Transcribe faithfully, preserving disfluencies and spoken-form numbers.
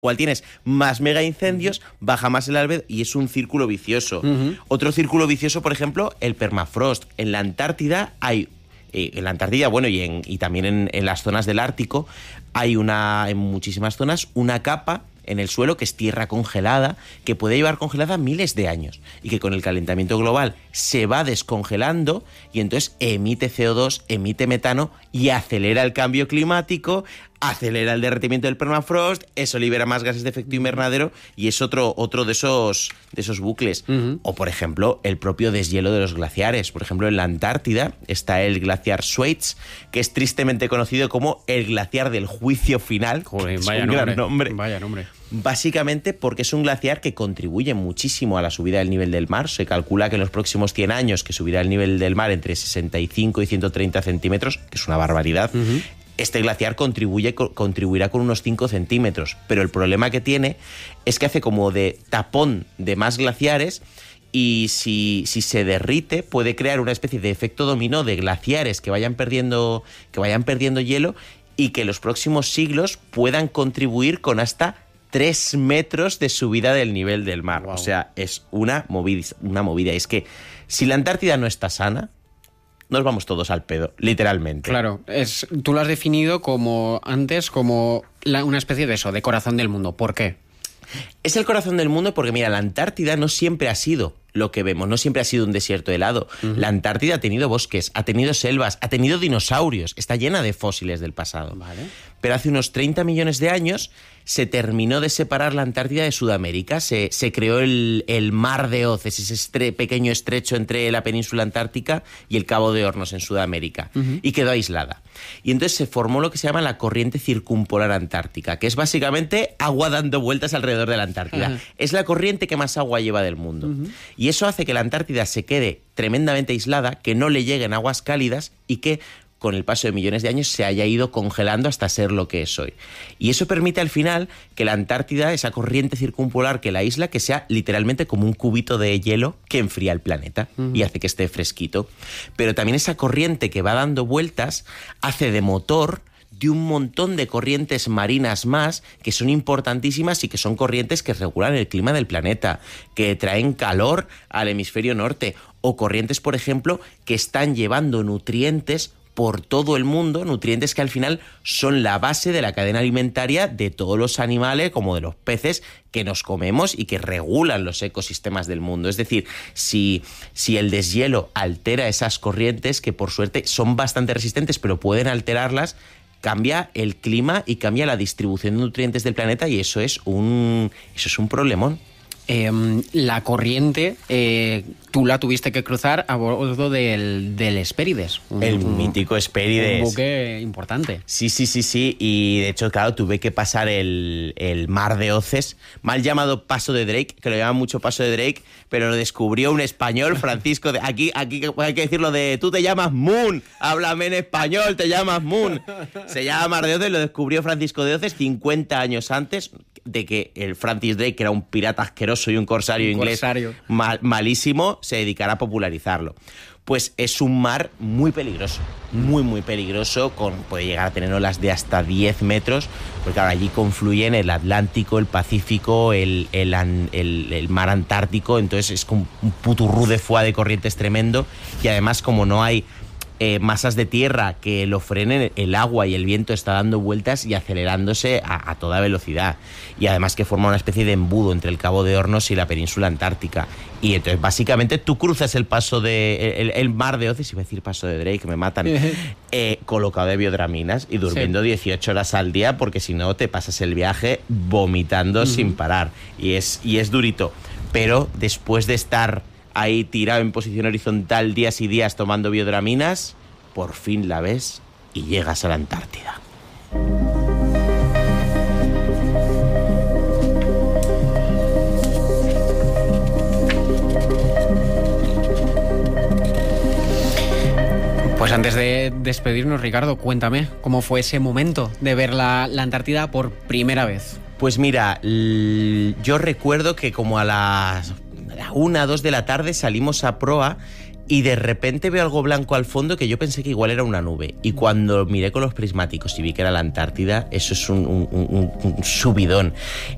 Igual tienes más mega incendios, baja más el albedo y es un círculo vicioso. Uh-huh. Otro círculo vicioso, por ejemplo, el permafrost. En la Antártida hay, eh, en la Antártida, bueno, y, en, y también en, en las zonas del Ártico, hay una, en muchísimas zonas, una capa en el suelo que es tierra congelada, que puede llevar congelada miles de años y que con el calentamiento global se va descongelando y entonces emite C O dos, emite metano y acelera el cambio climático, acelera el derretimiento del permafrost, eso libera más gases de efecto invernadero y es otro, otro de esos, de esos bucles. Uh-huh. O, por ejemplo, el propio deshielo de los glaciares. Por ejemplo, en la Antártida está el glaciar Schweitz, que es tristemente conocido como el glaciar del juicio final. Joder, es vaya un nombre, gran nombre. Vaya nombre. Básicamente porque es un glaciar que contribuye muchísimo a la subida del nivel del mar. Se calcula que en los próximos cien años que subirá el nivel del mar entre sesenta y cinco y ciento treinta centímetros, que es una barbaridad. Uh-huh. Este glaciar contribuye, contribuirá con unos cinco centímetros, pero el problema que tiene es que hace como de tapón de más glaciares y si, si se derrite puede crear una especie de efecto dominó de glaciares que vayan perdiendo, que vayan perdiendo hielo y que en los próximos siglos puedan contribuir con hasta tres metros de subida del nivel del mar. Wow. O sea, es una movida, una movida. Es que si la Antártida no está sana, nos vamos todos al pedo, literalmente. Claro, es, tú lo has definido como antes como la, una especie de eso, de corazón del mundo. ¿Por qué? Es el corazón del mundo porque, mira, la Antártida no siempre ha sido lo que vemos, no siempre ha sido un desierto helado. Uh-huh. La Antártida ha tenido bosques, ha tenido selvas, ha tenido dinosaurios, está llena de fósiles del pasado. Vale. Pero hace unos treinta millones de años se terminó de separar la Antártida de Sudamérica, se, se creó el, el Mar de Oz, ese estre, pequeño estrecho entre la península antártica y el Cabo de Hornos en Sudamérica, uh-huh. y quedó aislada. Y entonces se formó lo que se llama la corriente circumpolar antártica, que es básicamente agua dando vueltas alrededor de la Antártida. Uh-huh. Es la corriente que más agua lleva del mundo. Uh-huh. Y eso hace que la Antártida se quede tremendamente aislada, que no le lleguen aguas cálidas y que con el paso de millones de años se haya ido congelando hasta ser lo que es hoy. Y eso permite al final que la Antártida, esa corriente circumpolar que la isla, que sea literalmente como un cubito de hielo que enfría el planeta uh-huh. y hace que esté fresquito. Pero también esa corriente que va dando vueltas hace de motor de un montón de corrientes marinas más que son importantísimas y que son corrientes que regulan el clima del planeta, que traen calor al hemisferio norte, o corrientes, por ejemplo, que están llevando nutrientes por todo el mundo, nutrientes que al final son la base de la cadena alimentaria de todos los animales, como de los peces que nos comemos y que regulan los ecosistemas del mundo. Es decir, si, si el deshielo altera esas corrientes, que por suerte son bastante resistentes, pero pueden alterarlas, cambia el clima y cambia la distribución de nutrientes del planeta y eso es un, eso es un problemón. Eh, la corriente, eh, tú la tuviste que cruzar a bordo del, del Hespérides. Un, el un, mítico Hespérides. Un buque importante. Sí, sí, sí, sí. Y de hecho, claro, tuve que pasar el, el Mar de Oces, mal llamado Paso de Drake, que lo llaman mucho Paso de Drake, pero lo descubrió un español, Francisco de... Aquí, aquí hay que decirlo de... Tú te llamas Moon, háblame en español, te llamas Moon. Se llama Mar de Oces, lo descubrió Francisco de Oces cincuenta años antes de que el Francis Drake, que era un pirata asqueroso y un corsario un inglés corsario. Mal, malísimo, se dedicará a popularizarlo. Pues es un mar muy peligroso, muy, muy peligroso, con, puede llegar a tener olas de hasta diez metros, porque claro, allí confluyen el Atlántico, el Pacífico, el, el, el, el mar Antártico, entonces es como un puturrú de fuá de corrientes tremendo, y además como no hay Eh, masas de tierra que lo frenen, el agua y el viento está dando vueltas y acelerándose a, a toda velocidad. Y además que forma una especie de embudo entre el Cabo de Hornos y la península antártica. Y entonces básicamente tú cruzas el paso de el, el Mar de Oces, iba a decir Paso de Drake, me matan, eh, colocado de biodraminas y durmiendo sí. dieciocho horas al día, porque si no te pasas el viaje vomitando uh-huh. sin parar. Y es, y es durito. Pero después de estar ahí tirado en posición horizontal días y días tomando biodraminas, por fin la ves y llegas a la Antártida. Pues antes de despedirnos, Ricardo, cuéntame cómo fue ese momento de ver la, la Antártida por primera vez. Pues mira, l- yo recuerdo que como a las a una, dos de la tarde salimos a proa y de repente veo algo blanco al fondo que yo pensé que igual era una nube. Y cuando miré con los prismáticos y vi que era la Antártida, eso es un, un, un, un subidón.